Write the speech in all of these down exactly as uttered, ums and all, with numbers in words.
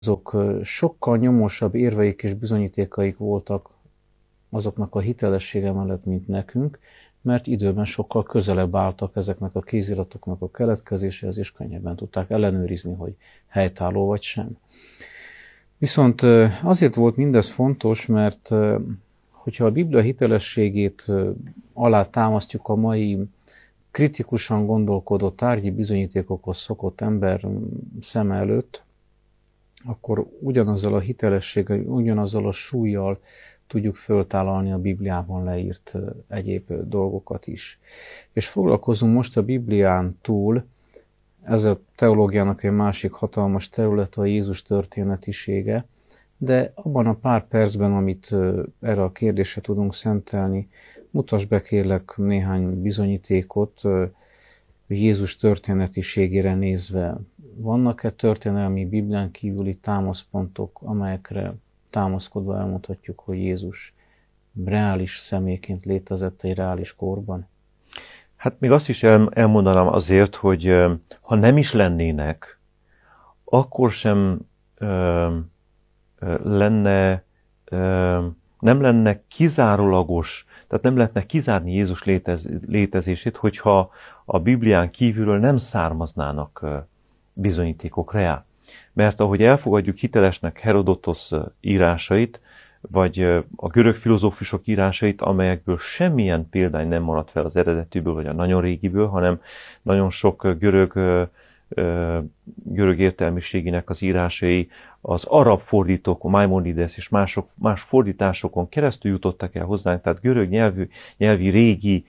azok sokkal nyomosabb érveik és bizonyítékaik voltak azoknak a hitelessége mellett, mint nekünk, mert időben sokkal közelebb álltak ezeknek a kéziratoknak a keletkezéséhez, és könnyebben tudták ellenőrizni, hogy helytálló vagy sem. Viszont azért volt mindez fontos, mert hogyha a Biblia hitelességét alá támasztjuk a mai kritikusan gondolkodó tárgyi bizonyítékokhoz szokott ember szeme előtt, akkor ugyanazzal a hitelességgel, ugyanazzal a súllyal tudjuk föltállalni a Bibliában leírt egyéb dolgokat is. És foglalkozunk most a Biblián túl, ez a teológiának egy másik hatalmas terület, a Jézus történetisége, de abban a pár percben, amit erre a kérdésre tudunk szentelni, mutasd be kérlek néhány bizonyítékot Jézus történetiségére nézve. Vannak-e történelmi Biblián kívüli támaszpontok, amelyekre támaszkodva elmondhatjuk, hogy Jézus reális személyként létezett egy reális korban? Hát még azt is el, elmondanám azért, hogy ha nem is lennének, akkor sem ö, ö, lenne, ö, nem lenne kizárólagos, tehát nem lehetne kizárni Jézus létez, létezését, hogyha a Biblián kívülről nem származnának ö, bizonyítékok rá. Mert ahogy elfogadjuk hitelesnek Herodotosz írásait, vagy a görög filozófusok írásait, amelyekből semmilyen példány nem maradt fel az eredetűből, vagy a nagyon régiből, hanem nagyon sok görög, görög értelmiségének az írásai az arab fordítók, a Maimonides és mások, más fordításokon keresztül jutottak el hozzánk, tehát görög nyelvű, nyelvi régi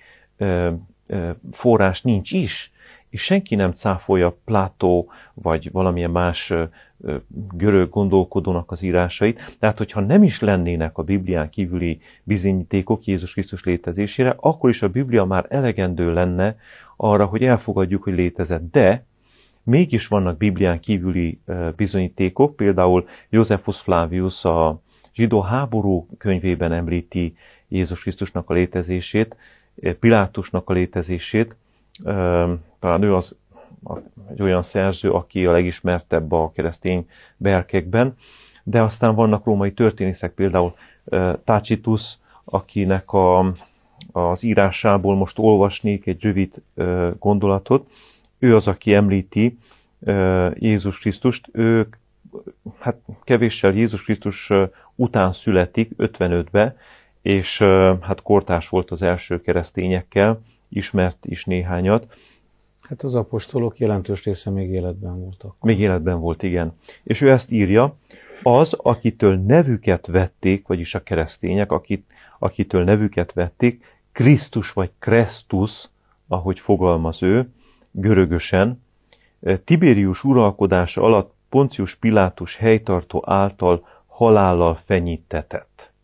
forrás nincs is, és senki nem cáfolja Plató, vagy valamilyen más görög gondolkodónak az írásait. Tehát, hogyha nem is lennének a Biblián kívüli bizonyítékok Jézus Krisztus létezésére, akkor is a Biblia már elegendő lenne arra, hogy elfogadjuk, hogy létezett. De mégis vannak Biblián kívüli bizonyítékok, például Josephus Flavius a zsidó háború könyvében említi Jézus Krisztusnak a létezését, Pilátusnak a létezését. Talán ő az egy olyan szerző, aki a legismertebb a keresztény berkekben, de aztán vannak római történészek, például Tacitus, akinek a, az írásából most olvasnék egy rövid gondolatot. Ő az, aki említi Jézus Krisztust. Ő hát kevéssel Jézus Krisztus után születik, ötvenötbe, és hát kortárs volt az első keresztényekkel, ismert is néhányat. Hát az apostolok jelentős része még életben voltak. Még életben volt, igen. És ő ezt írja, az, akitől nevüket vették, vagyis a keresztények, akit, akitől nevüket vették, Krisztus vagy Kresztus, ahogy fogalmaz ő, görögösen, Tiberius uralkodása alatt Poncius Pilátus helytartó által halállal fenyítetett.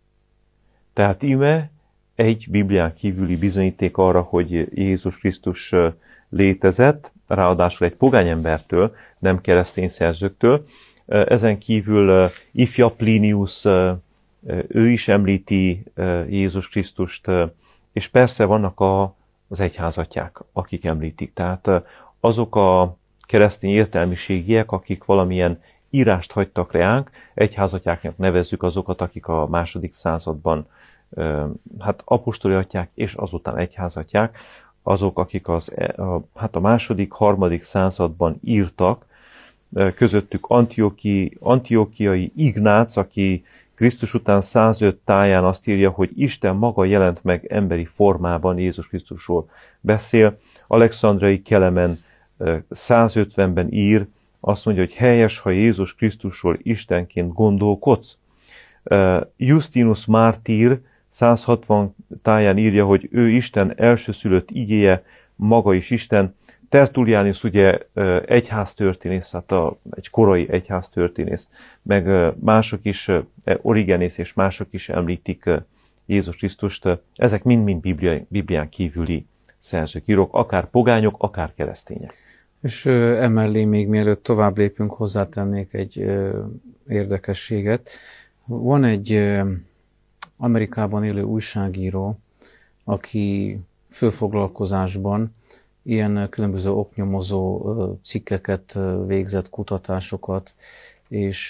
Tehát íme egy Biblián kívüli bizonyíték arra, hogy Jézus Krisztus létezett, ráadásul egy pogány embertől, nem keresztény szerzőktől. Ezen kívül ifja Plinius, ő is említi Jézus Krisztust, és persze vannak a, az egyházatják, akik említik. Tehát azok a keresztény értelmiségiek, akik valamilyen írást hagytak reánk, egyházatjáknak nevezzük azokat, akik a második században hát apostoli atyák, és azután egyházatják, azok, akik az, a, hát a második, harmadik században írtak, közöttük Antioki, antiokiai Ignác, aki Krisztus után százöt táján azt írja, hogy Isten maga jelent meg emberi formában, Jézus Krisztusról beszél. Alexandrai Kelemen százötvenben ír, azt mondja, hogy helyes, ha Jézus Krisztusról Istenként gondolkodsz. Justinus Mártír százhatvan táján írja, hogy ő Isten elsőszülött igéje, maga is Isten. Tertullianus ugye egyháztörténész, hát a, egy korai egyháztörténész, meg mások is, Origenész és mások is említik Jézus Krisztust. Ezek mind-mind Biblián, Biblián kívüli szerzők, írók, akár pogányok, akár keresztények. És emellé még mielőtt tovább lépünk, hozzátennék egy érdekességet. Van egy Amerikában élő újságíró, aki főfoglalkozásban ilyen különböző oknyomozó cikkeket végzett, kutatásokat, és